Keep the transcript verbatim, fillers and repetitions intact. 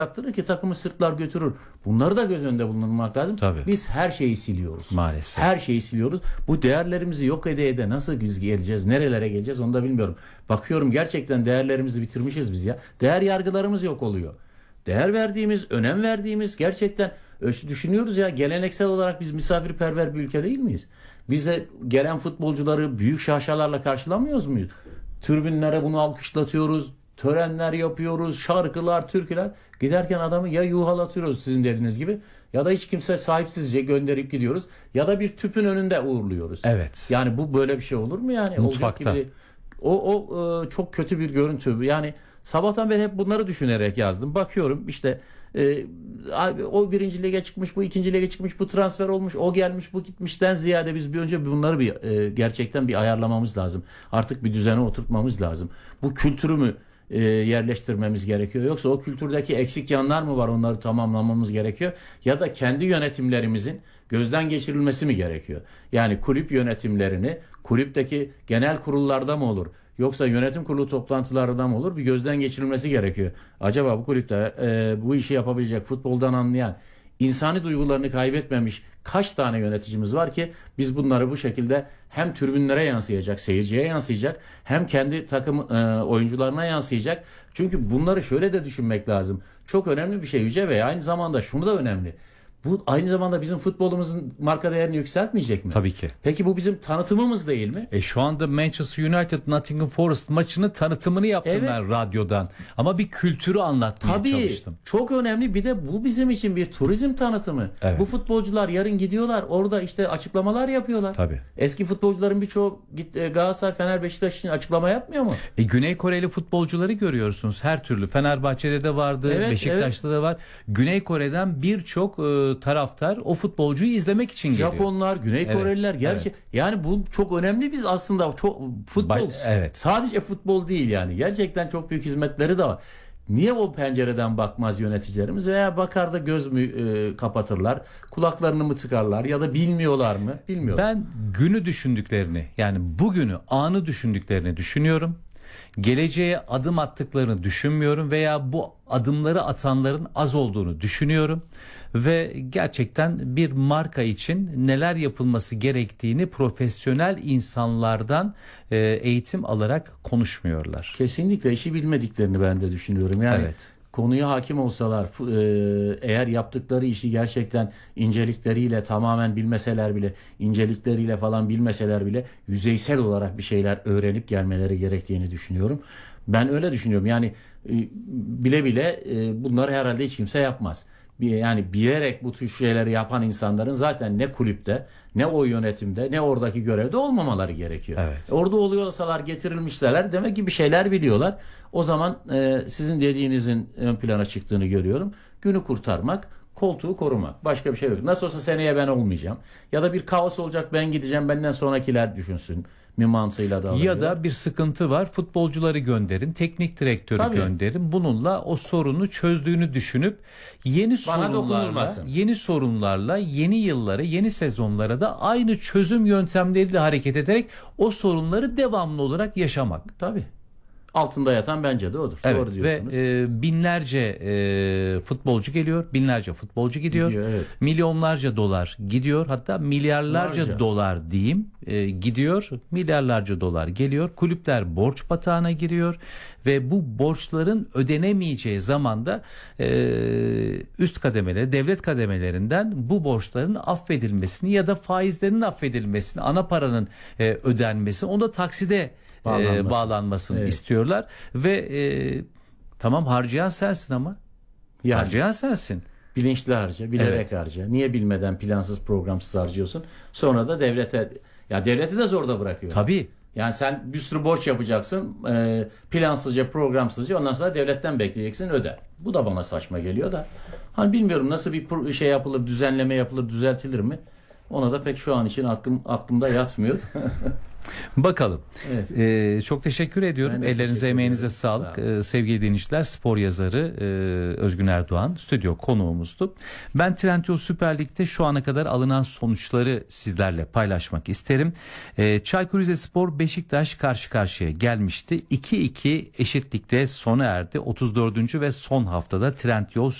yaptırır ki takımı sırtlar götürür. Bunları da göz önünde bulundurmak lazım. Tabii. Biz her şeyi siliyoruz. Maalesef. Her şeyi siliyoruz. Bu değerlerimizi yok ede ede nasıl biz geleceğiz, nerelere geleceğiz onu da bilmiyorum. Bakıyorum gerçekten değerlerimizi bitirmişiz biz ya. Değer yargılarımız yok oluyor. Değer verdiğimiz, önem verdiğimiz gerçekten düşünüyoruz ya, geleneksel olarak biz misafirperver bir ülke değil miyiz? Bize gelen futbolcuları büyük şaşalarla karşılamıyoruz muyuz? Tribünlere bunu alkışlatıyoruz. Törenler yapıyoruz, şarkılar, türküler. Giderken adamı ya yuhalatıyoruz sizin dediğiniz gibi ya da hiç kimse sahipsizce gönderip gidiyoruz ya da bir tüpün önünde uğurluyoruz. Evet. Yani bu böyle bir şey olur mu yani? Mutfakta. Gibi. O, o çok kötü bir görüntü. Yani sabahtan beri hep bunları düşünerek yazdım. Bakıyorum işte e, o birinci lige çıkmış, bu ikinci lige çıkmış, bu transfer olmuş, o gelmiş, bu gitmişten ziyade biz bir önce bunları bir e, gerçekten bir ayarlamamız lazım. Artık bir düzene oturtmamız lazım. Bu kültürü mü E, yerleştirmemiz gerekiyor. Yoksa o kültürdeki eksik yanlar mı var, onları tamamlamamız gerekiyor. Ya da kendi yönetimlerimizin gözden geçirilmesi mi gerekiyor? Yani kulüp yönetimlerini kulüpteki genel kurullarda mı olur? Yoksa yönetim kurulu toplantılarında mı olur? Bir gözden geçirilmesi gerekiyor. Acaba bu kulüpte e, bu işi yapabilecek, futboldan anlayan, insani duygularını kaybetmemiş kaç tane yöneticimiz var ki biz bunları bu şekilde hem tribünlere yansıyacak, seyirciye yansıyacak, hem kendi takım e, oyuncularına yansıyacak. Çünkü bunları şöyle de düşünmek lazım. Çok önemli bir şey Yüce Bey. Aynı zamanda şunu da önemli. Bu aynı zamanda bizim futbolumuzun marka değerini yükseltmeyecek mi? Tabii ki. Peki bu bizim tanıtımımız değil mi? E şu anda Manchester United Nottingham Forest maçını tanıtımını yaptım Evet. ben radyodan. Ama bir kültürü anlatmaya Tabii, çalıştım. çok önemli. Bir de bu bizim için bir turizm tanıtımı. Evet. Bu futbolcular yarın gidiyorlar. Orada işte açıklamalar yapıyorlar. Tabii. Eski futbolcuların birçoğu git, e, Galatasaray, Fener, Beşiktaş için açıklama yapmıyor mu? E Güney Koreli futbolcuları görüyorsunuz her türlü. Fenerbahçe'de de vardı, Evet, Beşiktaş'ta da var. Güney Kore'den birçok e, taraftar o futbolcuyu izlemek için geliyor. Japonlar, Güney Evet, Koreliler gerçi evet. yani bu çok önemli. Biz aslında çok futbol Ba- evet. sadece futbol değil yani. Gerçekten çok büyük hizmetleri de var. Niye o pencereden bakmaz yöneticilerimiz veya bakar da göz mü e, kapatırlar, kulaklarını mı tıkarlar ya da bilmiyorlar mı? Bilmiyorum. Ben günü düşündüklerini, yani bugünü, anı düşündüklerini düşünüyorum. Geleceğe adım attıklarını düşünmüyorum veya bu adımları atanların az olduğunu düşünüyorum. Ve gerçekten bir marka için neler yapılması gerektiğini profesyonel insanlardan e, eğitim alarak konuşmuyorlar. Kesinlikle işi bilmediklerini ben de düşünüyorum. Yani Evet. konuya hakim olsalar, e, eğer yaptıkları işi gerçekten incelikleriyle tamamen bilmeseler bile, incelikleriyle falan bilmeseler bile yüzeysel olarak bir şeyler öğrenip gelmeleri gerektiğini düşünüyorum. Ben öyle düşünüyorum. Yani e, bile bile e, bunları herhalde hiç kimse yapmaz. Yani bilerek bu tür şeyleri yapan insanların zaten ne kulüpte, ne o yönetimde, ne oradaki görevde olmamaları gerekiyor. Evet. Orada oluyorsalar, getirilmişler, demek ki bir şeyler biliyorlar. O zaman e, sizin dediğinizin ön plana çıktığını görüyorum. Günü kurtarmak, koltuğu korumak. Başka bir şey yok. Nasıl olsa seneye ben olmayacağım. Ya da bir kaos olacak, ben gideceğim, benden sonrakiler düşünsün. Mi mantığıyla da Ya da bir sıkıntı var, futbolcuları gönderin, teknik direktörü Tabii. gönderin. Bununla o sorunu çözdüğünü düşünüp yeni Bana sorunlarla, dokunulmasın. yeni sorunlarla, yeni yıllara, yeni sezonlara da aynı çözüm yöntemleriyle hareket ederek o sorunları devamlı olarak yaşamak. Tabii. Altında yatan bence de odur. Evet. Doğru Ve diyorsunuz. e, binlerce e, futbolcu geliyor, binlerce futbolcu gidiyor, Gidiyor, evet. milyonlarca dolar gidiyor, hatta milyarlarca Larca. dolar diyeyim e, gidiyor, milyarlarca dolar geliyor. Kulüpler borç batağına giriyor ve bu borçların ödenemeyeceği zamanda e, üst kademeleri, devlet kademelerinden bu borçların affedilmesini ya da faizlerinin affedilmesini, ana paranın e, ödenmesini, onu da takside Bağlanması. e, bağlanmasını Evet. istiyorlar ve e, tamam harcayan sensin ama Yani. harcayan sensin. Bilinçli harca, bilerek Evet. harca. Niye bilmeden plansız programsız harcıyorsun? Sonra da devlete, ya devleti de zorda bırakıyor. Tabii. Yani sen bir sürü borç yapacaksın, e, plansızca, programsızca, ondan sonra devletten bekleyeceksin, öder. Bu da bana saçma geliyor da. Hani bilmiyorum nasıl bir pro- şey yapılır, düzenleme yapılır, düzeltilir mi? Ona da pek şu an için aklım, aklımda yatmıyor. Bakalım. Evet. Ee, çok teşekkür ediyorum. Ben de Ellerinize, teşekkür emeğinize ederim. sağlık. Sağ olun. Ee, sevgili dinleyiciler, spor yazarı e, Özgün Erdoğan stüdyo konuğumuzdu. Ben Trendyol Süper Lig'de şu ana kadar alınan sonuçları sizlerle paylaşmak isterim. Ee, Çaykur Rizespor Beşiktaş karşı karşıya gelmişti. iki iki eşitlikte sona erdi. otuz dördüncü ve son haftada Trendyol